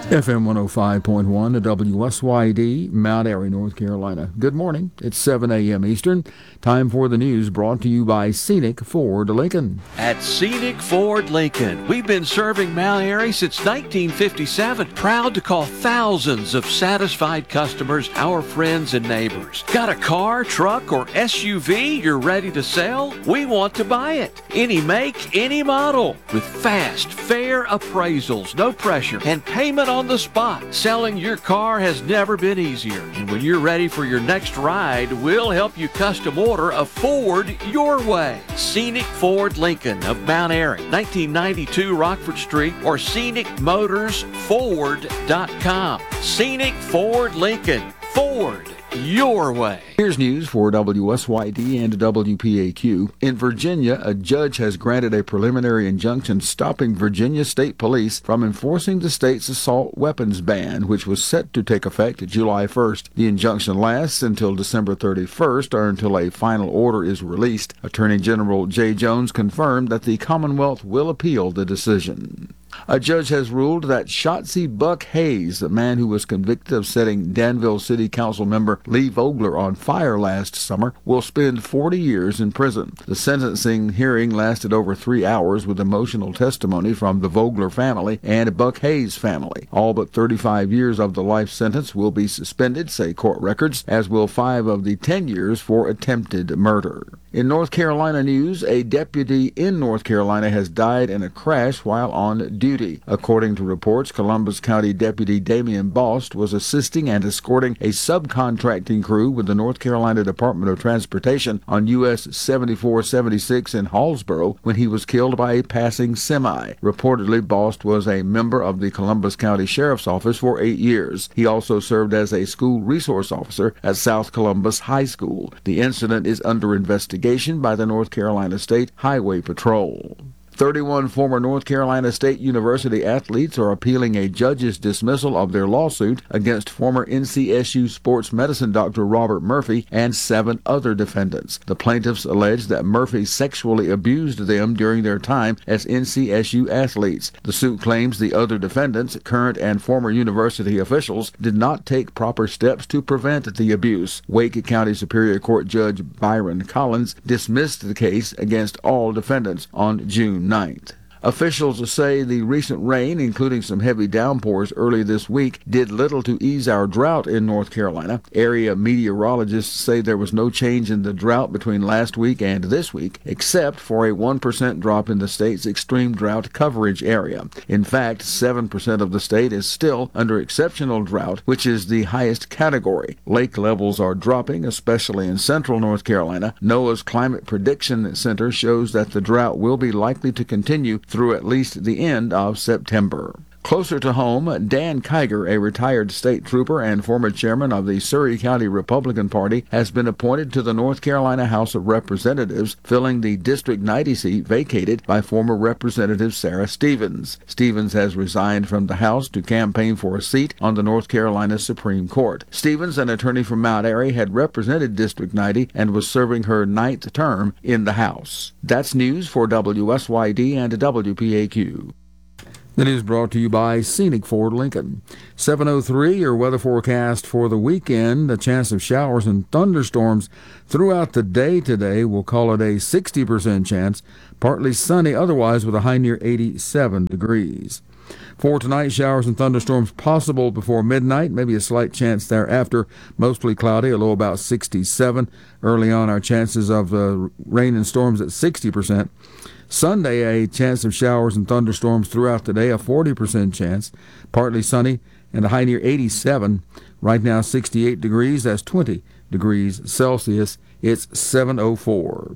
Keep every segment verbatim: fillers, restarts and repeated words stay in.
F M one oh five point one to W S Y D, Mount Airy, North Carolina. Good morning. It's seven a.m. Eastern. Time for the news brought to you by Scenic Ford Lincoln. At Scenic Ford Lincoln, we've been serving Mount Airy since nineteen fifty-seven. Proud to call thousands of satisfied customers our friends and neighbors. Got a car, truck, or S U V you're ready to sell? We want to buy it. Any make, any model. With fast, fair appraisals, no pressure, and payment on the spot. Selling your car has never been easier. And when you're ready for your next ride, we'll help you custom order a Ford your way. Scenic Ford Lincoln of Mount Airy, nineteen ninety-two Rockford Street, or scenic motors ford dot com. Scenic Ford Lincoln. Ford your way. Here's news for W S Y D and W P A Q. In Virginia, a judge has granted a preliminary injunction stopping Virginia State Police from enforcing the state's assault weapons ban, which was set to take effect July first. The injunction lasts until December thirty-first or until a final order is released. Attorney General Jay Jones confirmed that the Commonwealth will appeal the decision. A judge has ruled that Shotzi Buck Hayes, the man who was convicted of setting Danville City Council member Lee Vogler on fire last summer, will spend forty years in prison. The sentencing hearing lasted over three hours with emotional testimony from the Vogler family and Buck Hayes family. All but thirty-five years of the life sentence will be suspended, say court records, as will five of the ten years for attempted murder. In North Carolina news, a deputy in North Carolina has died in a crash while on duty. According to reports, Columbus County Deputy Damian Bost was assisting and escorting a subcontracting crew with the North Carolina Department of Transportation on U S seventy-four seventy-six in Hallsboro when he was killed by a passing semi. Reportedly, Bost was a member of the Columbus County Sheriff's Office for eight years. He also served as a school resource officer at South Columbus High School. The incident is under investigation by the North Carolina State Highway Patrol. thirty-one former North Carolina State University athletes are appealing a judge's dismissal of their lawsuit against former N C S U sports medicine doctor Robert Murphy and seven other defendants. The plaintiffs allege that Murphy sexually abused them during their time as N C S U athletes. The suit claims the other defendants, current and former university officials, did not take proper steps to prevent the abuse. Wake County Superior Court Judge Byron Collins dismissed the case against all defendants on June ninth. Officials say the recent rain, including some heavy downpours early this week, did little to ease our drought in North Carolina. Area meteorologists say there was no change in the drought between last week and this week, except for a one percent drop in the state's extreme drought coverage area. In fact, seven percent of the state is still under exceptional drought, which is the highest category. Lake levels are dropping, especially in central North Carolina. NOAA's Climate Prediction Center shows that the drought will be likely to continue through at least the end of September. Closer to home, Dan Kiger, a retired state trooper and former chairman of the Surry County Republican Party, has been appointed to the North Carolina House of Representatives, filling the District ninety seat vacated by former Representative Sarah Stevens. Stevens has resigned from the House to campaign for a seat on the North Carolina Supreme Court. Stevens, an attorney from Mount Airy, had represented District ninety and was serving her ninth term in the House. That's news for W S Y D and W P A Q. The news brought to you by Scenic Ford Lincoln. seven oh three, your weather forecast for the weekend. A chance of showers and thunderstorms throughout the day today. We'll call it a sixty percent chance. Partly sunny otherwise with a high near eighty-seven degrees. For tonight, showers and thunderstorms possible before midnight, maybe a slight chance thereafter. Mostly cloudy, a low about sixty-seven. Early on, our chances of uh, rain and storms at sixty percent. Sunday, a chance of showers and thunderstorms throughout the day, a forty percent chance. Partly sunny and a high near eighty-seven. Right now, sixty-eight degrees. That's twenty degrees Celsius. It's seven oh four.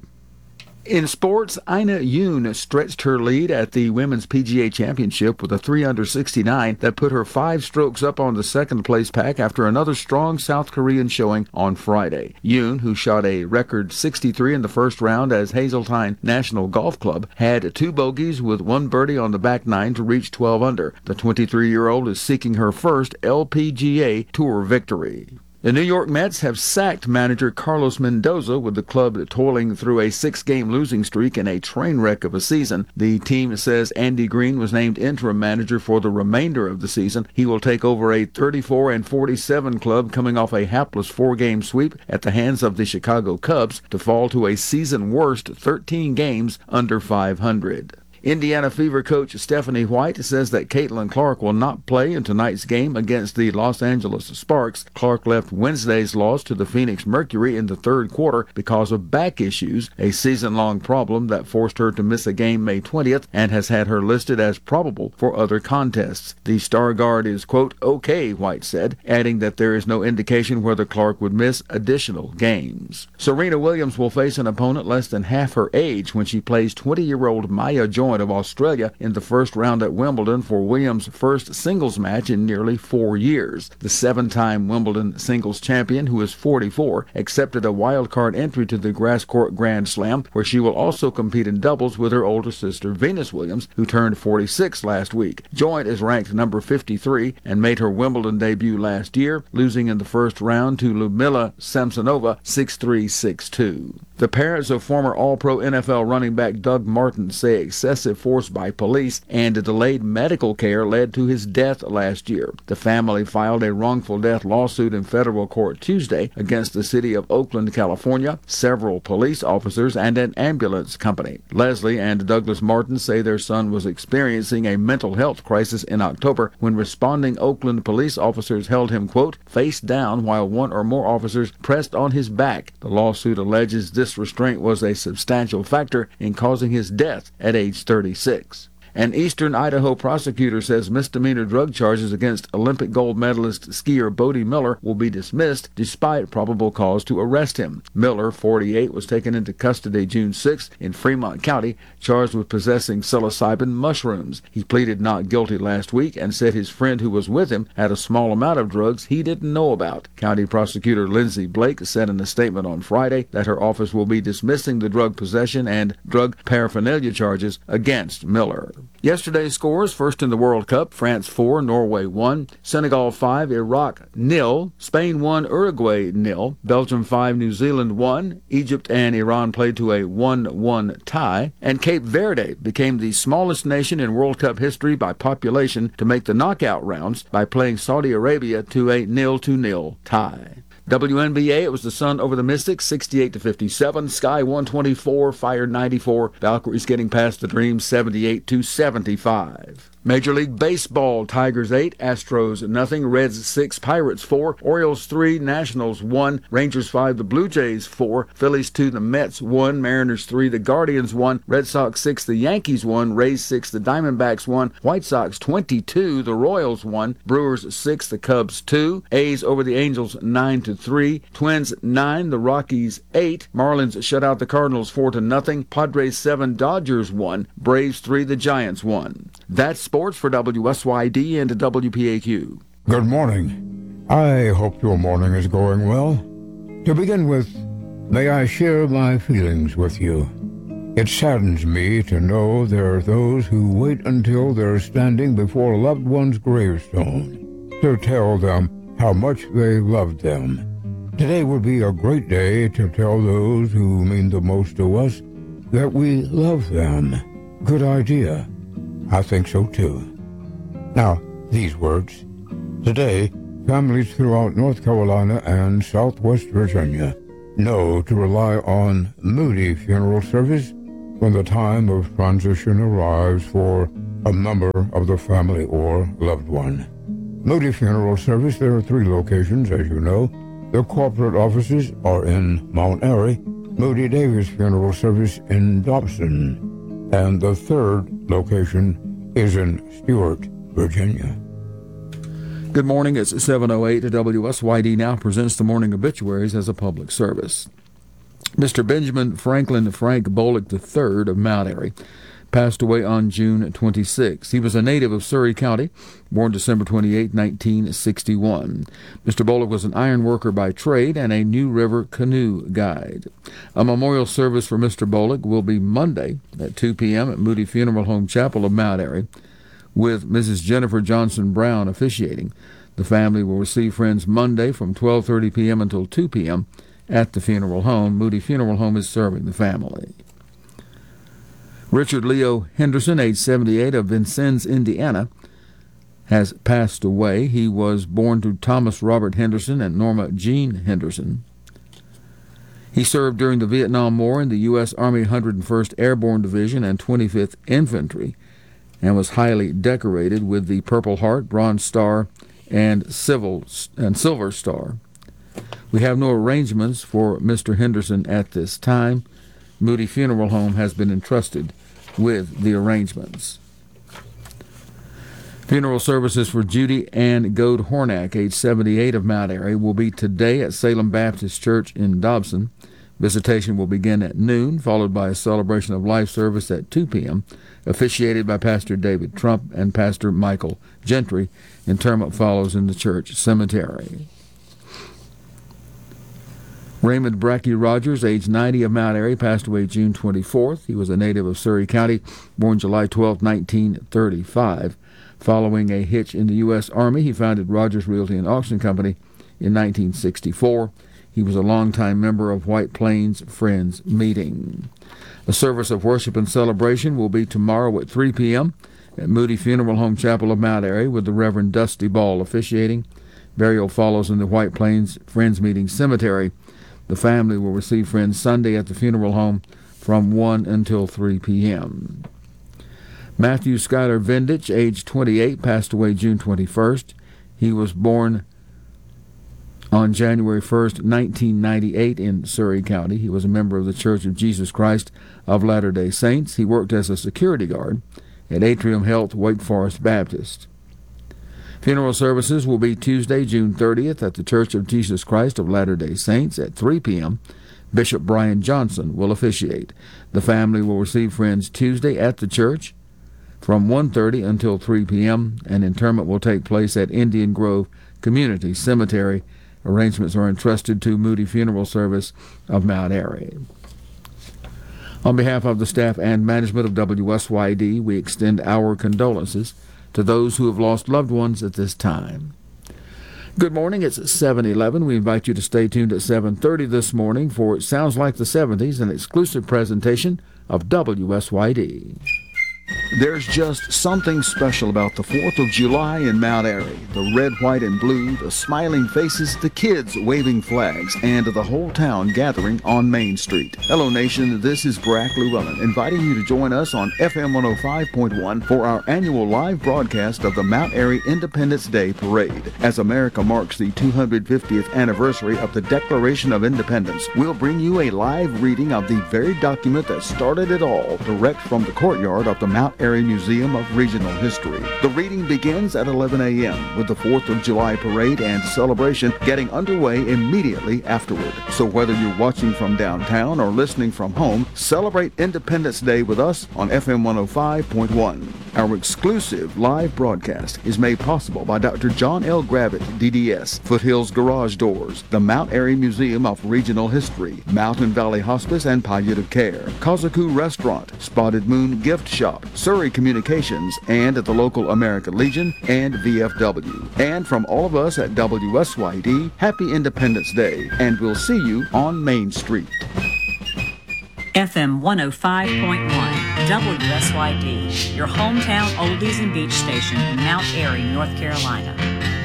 In sports, Ina Yoon stretched her lead at the Women's P G A Championship with a three under sixty-nine that put her five strokes up on the second-place pack after another strong South Korean showing on Friday. Yoon, who shot a record sixty-three in the first round as Hazeltine National Golf Club, had two bogeys with one birdie on the back nine to reach twelve under. The twenty-three-year-old is seeking her first L P G A Tour victory. The New York Mets have sacked manager Carlos Mendoza, with the club toiling through a six-game losing streak in a train wreck of a season. The team says Andy Green was named interim manager for the remainder of the season. He will take over a thirty-four and forty-seven club coming off a hapless four-game sweep at the hands of the Chicago Cubs to fall to a season-worst thirteen games under five hundred. Indiana Fever coach Stephanie White says that Caitlin Clark will not play in tonight's game against the Los Angeles Sparks. Clark left Wednesday's loss to the Phoenix Mercury in the third quarter because of back issues, a season-long problem that forced her to miss a game May twentieth and has had her listed as probable for other contests. The star guard is, quote, okay, White said, adding that there is no indication whether Clark would miss additional games. Serena Williams will face an opponent less than half her age when she plays twenty-year-old Maya Joint of Australia in the first round at Wimbledon for Williams' first singles match in nearly four years. The seven-time Wimbledon singles champion, who is forty-four, accepted a wild-card entry to the grass court Grand Slam, where she will also compete in doubles with her older sister Venus Williams, who turned forty-six last week. Joint is ranked number fifty-three and made her Wimbledon debut last year, losing in the first round to Ludmila Samsonova six three, six two. The parents of former All-Pro N F L running back Doug Martin say excessive force by police and delayed medical care led to his death last year. The family filed a wrongful death lawsuit in federal court Tuesday against the city of Oakland, California, several police officers, and an ambulance company. Leslie and Douglas Martin say their son was experiencing a mental health crisis in October when responding Oakland police officers held him, quote, face down while one or more officers pressed on his back. The lawsuit alleges this restraint was a substantial factor in causing his death at age thirty-six. An eastern Idaho prosecutor says misdemeanor drug charges against Olympic gold medalist skier Bode Miller will be dismissed despite probable cause to arrest him. Miller, forty-eight, was taken into custody June sixth in Fremont County, charged with possessing psilocybin mushrooms. He pleaded not guilty last week and said his friend who was with him had a small amount of drugs he didn't know about. County Prosecutor Lindsay Blake said in a statement on Friday that her office will be dismissing the drug possession and drug paraphernalia charges against Miller. Yesterday's scores: first in the World Cup, France four, Norway one, Senegal five, Iraq nil, Spain one, Uruguay nil, Belgium five, New Zealand one, Egypt and Iran played to a one one tie, and Cape Verde became the smallest nation in World Cup history by population to make the knockout rounds by playing Saudi Arabia to a nil to nil tie. W N B A, it was the Sun over the Mystics, sixty-eight to fifty-seven. Sky one twenty-four, Fire ninety-four. Valkyries getting past the Dream, seventy-eight to seventy-five. Major League Baseball, Tigers eight, Astros nothing, Reds six, Pirates four, Orioles three, Nationals one, Rangers five, the Blue Jays four, Phillies two, the Mets one, Mariners three, the Guardians one, Red Sox six, the Yankees one, Rays six, the Diamondbacks one, White Sox twenty-two, the Royals one, Brewers six, the Cubs two, A's over the Angels nine to three, Twins nine, the Rockies eight, Marlins shut out the Cardinals four to nothing, Padres seven, Dodgers one, Braves three, the Giants one. That's sports for W S Y D and W P A Q. Good morning. I hope your morning is going well. To begin with, may I share my feelings with you. It saddens me to know there are those who wait until they're standing before a loved one's gravestone to tell them how much they loved them. Today would be a great day to tell those who mean the most to us that we love them. Good idea. I think so too. Now, these words. Today, families throughout North Carolina and Southwest Virginia know to rely on Moody Funeral Service when the time of transition arrives for a member of the family or loved one. Moody Funeral Service, there are three locations, as you know. Their corporate offices are in Mount Airy, Moody Davis Funeral Service in Dobson, and the third location is in Stuart, Virginia. Good morning. It's seven oh eight. W S Y D now presents the morning obituaries as a public service. Mister Benjamin Franklin Frank Bolick the third of Mount Airy passed away on June twenty-sixth. He was a native of Surry County, born December twenty-eighth, nineteen sixty-one. Mister Bolick was an iron worker by trade and a New River canoe guide. A memorial service for Mister Bolick will be Monday at two p.m. at Moody Funeral Home Chapel of Mount Airy, with Missus Jennifer Johnson Brown officiating. The family will receive friends Monday from twelve thirty p.m. until two p.m. at the funeral home. Moody Funeral Home is serving the family. Richard Leo Henderson, age seventy-eight, of Vincennes, Indiana, has passed away. He was born to Thomas Robert Henderson and Norma Jean Henderson. He served during the Vietnam War in the U S. Army one hundred first Airborne Division and twenty-fifth Infantry, and was highly decorated with the Purple Heart, Bronze Star, and, Civil, and Silver Star. We have no arrangements for Mister Henderson at this time. Moody Funeral Home has been entrusted with the arrangements. Funeral services for Judy Ann Goad Hornack, age seventy-eight, of Mount Airy, will be today at Salem Baptist Church in Dobson. Visitation will begin at noon, followed by a celebration of life service at two p.m., officiated by Pastor David Trump and Pastor Michael Gentry. Interment follows in the church cemetery. Raymond Brackey Rogers, age ninety, of Mount Airy, passed away June twenty-fourth. He was a native of Surrey County, born July twelfth, nineteen thirty-five. Following a hitch in the U S. Army, he founded Rogers Realty and Auction Company in nineteen sixty-four. He was a longtime member of White Plains Friends Meeting. A service of worship and celebration will be tomorrow at three p.m. at Moody Funeral Home Chapel of Mount Airy, with the Reverend Dusty Ball officiating. Burial follows in the White Plains Friends Meeting Cemetery. The family will receive friends Sunday at the funeral home from one until three p.m. Matthew Schuyler Vendich, age twenty-eight, passed away June twenty-first. He was born on January first, nineteen ninety-eight, in Surrey County. He was a member of the Church of Jesus Christ of Latter-day Saints. He worked as a security guard at Atrium Health Wake Forest Baptist. Funeral services will be Tuesday, June thirtieth, at the Church of Jesus Christ of Latter-day Saints at three p.m. Bishop Brian Johnson will officiate. The family will receive friends Tuesday at the church from one thirty until three p.m., and interment will take place at Indian Grove Community Cemetery. Arrangements are entrusted to Moody Funeral Service of Mount Airy. On behalf of the staff and management of W S Y D, we extend our condolences to those who have lost loved ones at this time. Good morning. It's seven eleven. We invite you to stay tuned at seven thirty this morning for It Sounds Like the seventies, an exclusive presentation of W S Y D. There's just something special about the fourth of July in Mount Airy. The red, white, and blue, the smiling faces, the kids waving flags, and the whole town gathering on Main Street. Hello, nation. This is Brack Llewellyn, inviting you to join us on F M one oh five point one for our annual live broadcast of the Mount Airy Independence Day Parade. As America marks the two hundred fiftieth anniversary of the Declaration of Independence, we'll bring you a live reading of the very document that started it all, direct from the courtyard of the Mount Airy Museum of Regional History. The reading begins at eleven a.m. with the fourth of July parade and celebration getting underway immediately afterward. So whether you're watching from downtown or listening from home, celebrate Independence Day with us on F M one oh five point one. Our exclusive live broadcast is made possible by Doctor John L. Gravitt, D D S, Foothills Garage Doors, the Mount Airy Museum of Regional History, Mountain Valley Hospice and Palliative Care, Kazaku Restaurant, Spotted Moon Gift Shop, Surrey Communications, and at the local American Legion and V F W. And from all of us at W S Y D, Happy Independence Day, and we'll see you on Main Street. F M one oh five point one, W S Y D, your hometown oldies and beach station in Mount Airy, North Carolina.